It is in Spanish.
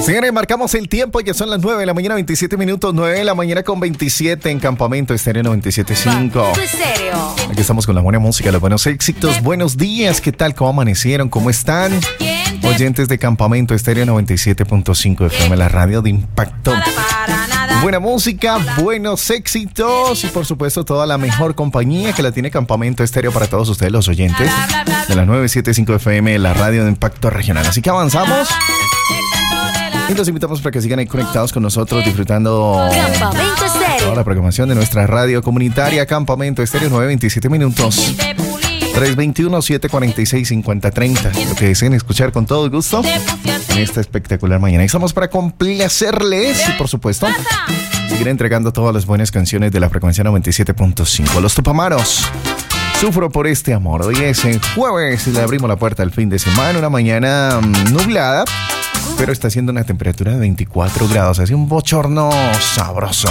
Señores, marcamos el tiempo, ya son las 9 de la mañana, 27 minutos, 9 de la mañana con 27 en Campamento Estéreo 97.5. Aquí estamos con la buena música, los buenos éxitos. Buenos días, ¿qué tal? ¿Cómo amanecieron? ¿Cómo están? Oyentes de Campamento Estéreo 97.5 FM, la radio de impacto. Buena música, buenos éxitos y por supuesto toda la mejor compañía que la tiene Campamento Estéreo para todos ustedes los oyentes de la 975 FM, la radio de impacto regional. Así que avanzamos y los invitamos para que sigan ahí conectados con nosotros disfrutando Campamento Estéreo, toda la programación de nuestra radio comunitaria Campamento Estéreo. 9:27 minutos. 321-746-5030. Lo que deseen escuchar con todo gusto en esta espectacular mañana. Y estamos para complacerles y, por supuesto, seguir entregando todas las buenas canciones de la frecuencia 97.5. Los Tupamaros. Sufro por este amor. Hoy es el jueves y le abrimos la puerta al fin de semana. Una mañana nublada, pero está haciendo una temperatura de 24 grados. Hace un bochorno sabroso.